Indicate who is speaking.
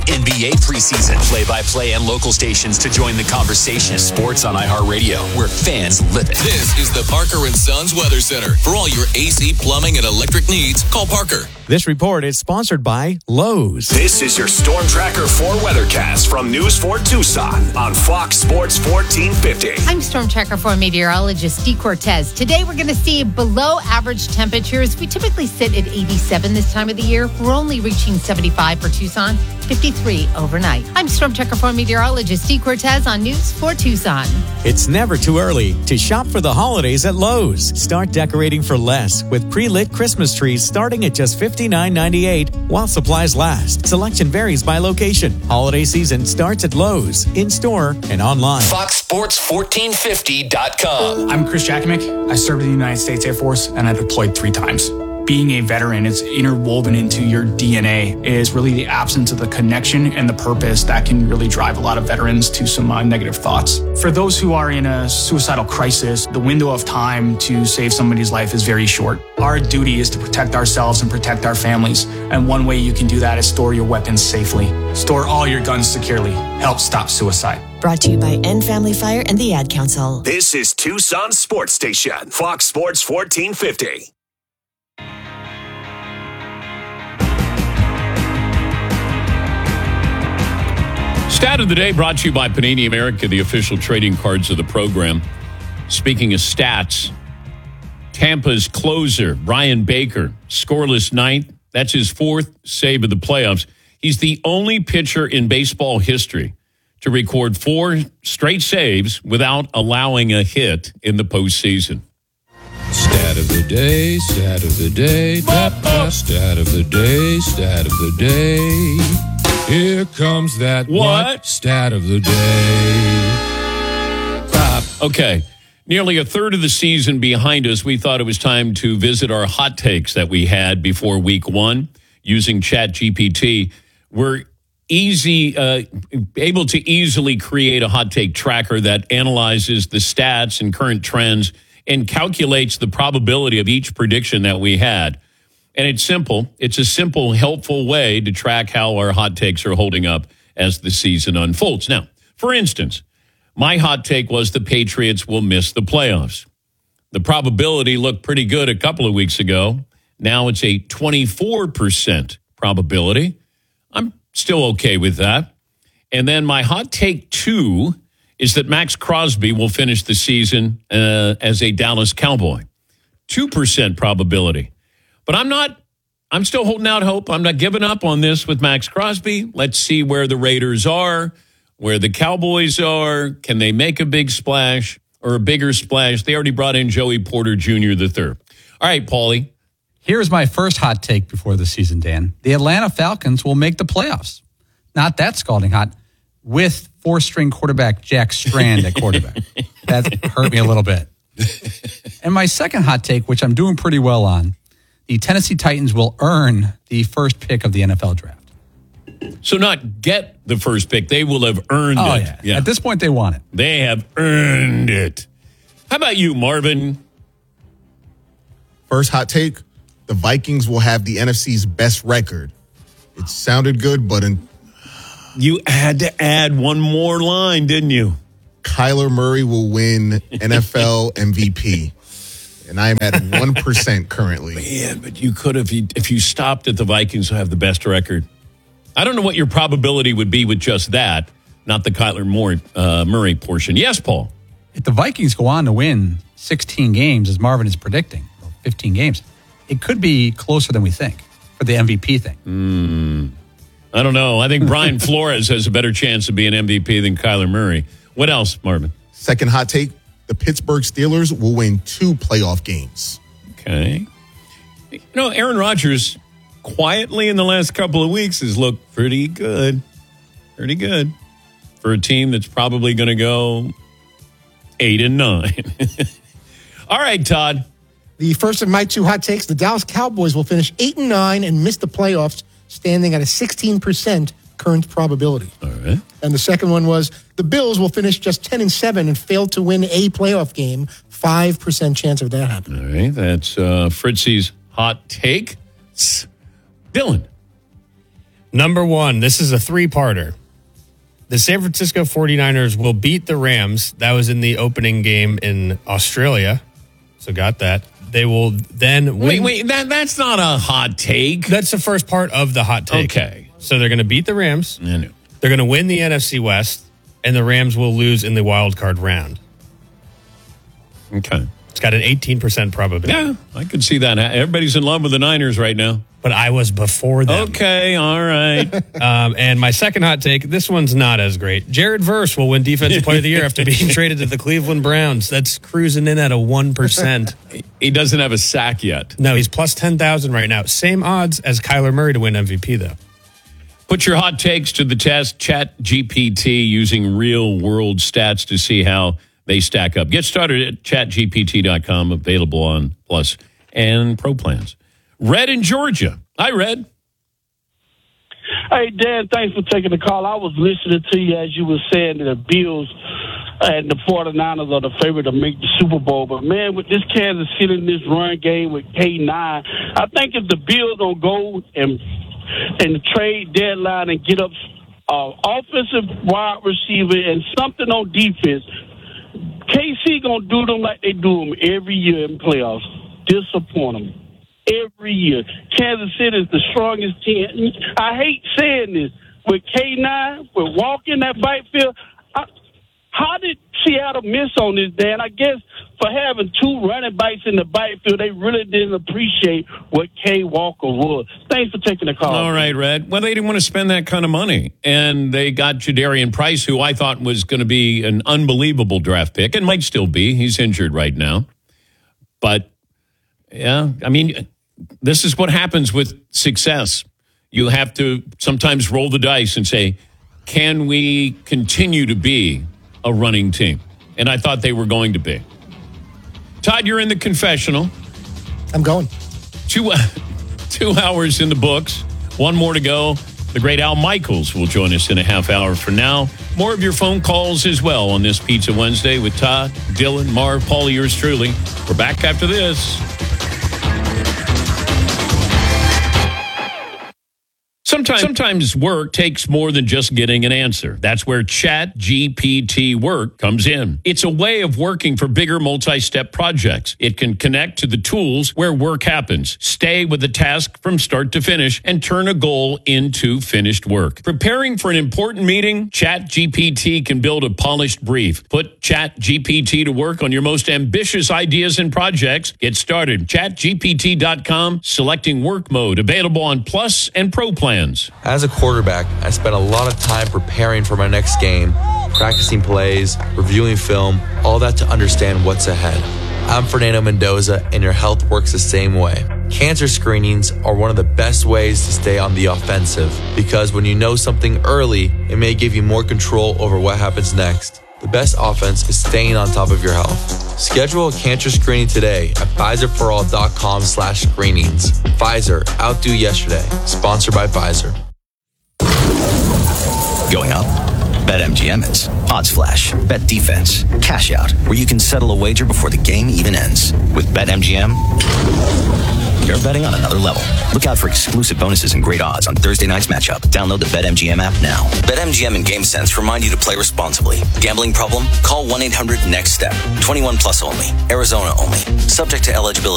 Speaker 1: NBA preseason, play-by-play and local stations to join the conversation. Sports on iHeartRadio, where fans live it.
Speaker 2: This is the Parker & Sons Weather Center. For all your AC, plumbing, and electric needs, call Parker.
Speaker 3: This report is sponsored by Lowe's.
Speaker 4: This is your Storm Tracker 4 weathercast from News 4 Tucson on Fox Sports 1450.
Speaker 5: I'm Storm Tracker 4 meteorologist Dee Cortez. Today we're going to see below average temperatures. We typically sit at 87 this time of the year. We're only reaching 75 for Tucson, 53 overnight. I'm Storm Tracker 4 meteorologist Dee Cortez on News 4 Tucson.
Speaker 3: It's never too early to shop for the holidays at Lowe's. Start decorating for less with pre-lit Christmas trees starting at just $59.98 while supplies last. Selection varies by location. Holiday season starts at Lowe's, in-store and online.
Speaker 1: FoxSports1450.com.
Speaker 6: I'm Chris Jakovic. I served in the United States Air Force and I deployed 3 times. Being a veteran is interwoven into your DNA. It is really the absence of the connection and the purpose that can really drive a lot of veterans to some negative thoughts. For those who are in a suicidal crisis, the window of time to save somebody's life is very short. Our duty is to protect ourselves and protect our families. And one way you can do that is store your weapons safely. Store all your guns securely. Help stop suicide.
Speaker 7: Brought to you by End Family Fire and the Ad Council.
Speaker 4: This is Tucson Sports Station, Fox Sports 1450.
Speaker 8: Stat of the day brought to you by Panini America, the official trading cards of the program. Speaking of stats, Tampa's closer, Brian Baker, scoreless ninth. That's his 4th save of the playoffs. He's the only pitcher in baseball history to record 4 straight saves without allowing a hit in the postseason.
Speaker 9: Stat of the day, stat of the day, stat of the day, stat of the day. Here comes that
Speaker 8: what?
Speaker 9: Stat of the day.
Speaker 8: Okay. Nearly a third of the season behind us, we thought it was time to visit our hot takes that we had before week 1 using ChatGPT. We're able to easily create a hot take tracker that analyzes the stats and current trends and calculates the probability of each prediction that we had. And it's simple. It's a simple, helpful way to track how our hot takes are holding up as the season unfolds. Now, for instance, my hot take was the Patriots will miss the playoffs. The probability looked pretty good a couple of weeks ago. Now it's a 24% probability. I'm still okay with that. And then my hot take 2 is that Max Crosby will finish the season as a Dallas Cowboy. 2% probability. But I'm still holding out hope. I'm not giving up on this with Max Crosby. Let's see where the Raiders are, where the Cowboys are. Can they make a big splash or a bigger splash? They already brought in Joey Porter Jr. III. All right, Paulie.
Speaker 10: Here's my first hot take before the season, Dan. The Atlanta Falcons will make the playoffs. Not that scalding hot. With 4-string quarterback Jack Strand at quarterback. That hurt me a little bit. And my second hot take, which I'm doing pretty well on, the Tennessee Titans will earn the first pick of the NFL draft.
Speaker 8: So not get the first pick. They will have earned it.
Speaker 10: Yeah. At this point, they want it.
Speaker 8: They have earned it. How about you, Marvin?
Speaker 11: First hot take, the Vikings will have the NFC's best record. It sounded good, but
Speaker 8: you had to add one more line, didn't you?
Speaker 11: Kyler Murray will win NFL MVP. And I'm at 1% currently.
Speaker 8: Man, but you could have, if you stopped at the Vikings who have the best record. I don't know what your probability would be with just that, not the Kyler Murray portion. Yes, Paul.
Speaker 10: If the Vikings go on to win 16 games, as Marvin is predicting, or 15 games, it could be closer than we think for the MVP thing.
Speaker 8: I don't know. I think Brian Flores has a better chance of being MVP than Kyler Murray. What else, Marvin?
Speaker 11: Second hot take. The Pittsburgh Steelers will win 2 playoff games.
Speaker 8: Okay. You know, Aaron Rodgers quietly in the last couple of weeks has looked pretty good. Pretty good. For a team that's probably going to go 8-9. All right, Todd.
Speaker 12: The first of my 2 hot takes, the Dallas Cowboys will finish 8-9 and miss the playoffs, standing at a 16% current probability.
Speaker 8: All right.
Speaker 12: And the second one was the Bills will finish just 10-7 and fail to win a playoff game. 5% chance of that happening.
Speaker 8: All right. That's Fritzy's hot take. Dylan.
Speaker 13: Number one, this is a three-parter. The San Francisco 49ers will beat the Rams. That was in the opening game in Australia. So got that. They will then win.
Speaker 8: Wait, that's not a hot take.
Speaker 13: That's the first part of the hot take.
Speaker 8: Okay.
Speaker 13: So they're going to beat the Rams.
Speaker 8: I know.
Speaker 13: They're going to win the NFC West, and the Rams will lose in the wild card round.
Speaker 8: Okay.
Speaker 13: It's got an 18% probability.
Speaker 8: Yeah, I could see that. Everybody's in love with the Niners right now.
Speaker 13: But I was before them.
Speaker 8: Okay, all right.
Speaker 13: And my second hot take, this one's not as great. Jared Verse will win Defensive Player of the Year after being traded to the Cleveland Browns. That's cruising in at a 1%.
Speaker 8: He doesn't have a sack yet.
Speaker 13: No, he's plus 10,000 right now. Same odds as Kyler Murray to win MVP, though.
Speaker 8: Put your hot takes to the test. ChatGPT using real-world stats to see how they stack up. Get started at chatgpt.com, available on Plus and Pro plans. Red in Georgia. Hi, Red.
Speaker 14: Hey, Dan, thanks for taking the call. I was listening to you as you were saying that the Bills and the 49ers are the favorite to make the Super Bowl. But, man, with this Kansas City in this run game with K9, I think if the Bills don't go and trade deadline and get up offensive wide receiver and something on defense, KC going to do them like they do them every year in playoffs. Disappoint them. Every year. Kansas City is the strongest team. I hate saying this. With K9, with walking that backfield, how did Seattle miss on this, Dan? I guess for having two running backs in the backfield, they really didn't appreciate what K. Walker was. Thanks for taking the call.
Speaker 8: All right, Red. Well, they didn't want to spend that kind of money. And they got Jadarian Price, who I thought was going to be an unbelievable draft pick, and might still be. He's injured right now. But, yeah, I mean, this is what happens with success. You have to sometimes roll the dice and say, can we continue to be a running team? And I thought they were going to be. Todd, you're in the confessional.
Speaker 12: I'm going.
Speaker 8: 2 hours in the books. One more to go. The great Al Michaels will join us in a half hour from now. More of your phone calls as well on this Pizza Wednesday with Todd, Dylan, Marv, Paul, yours truly. We're back after this. Sometimes work takes more than just getting an answer. That's where ChatGPT Work comes in. It's a way of working for bigger multi-step projects. It can connect to the tools where work happens, stay with the task from start to finish, and turn a goal into finished work. Preparing for an important meeting? ChatGPT can build a polished brief. Put ChatGPT to work on your most ambitious ideas and projects. Get started. ChatGPT.com, selecting work mode. Available on Plus and Pro plans.
Speaker 15: As a quarterback, I spent a lot of time preparing for my next game, practicing plays, reviewing film, all that to understand what's ahead. I'm Fernando Mendoza, and your health works the same way. Cancer screenings are one of the best ways to stay on the offensive, because when you know something early, it may give you more control over what happens next. The best offense is staying on top of your health. Schedule a cancer screening today at Pfizerforall.com/screenings. Pfizer, outdo yesterday. Sponsored by Pfizer.
Speaker 16: Going up? BetMGM is. Odds Flash, Bet Defense, Cash Out, where you can settle a wager before the game even ends. With BetMGM, you're betting on another level. Look out for exclusive bonuses and great odds on Thursday night's matchup. Download the BetMGM app now. BetMGM and GameSense remind you to play responsibly. Gambling problem? Call 1-800-NEXT-STEP. 21 plus only. Arizona only. Subject to eligibility.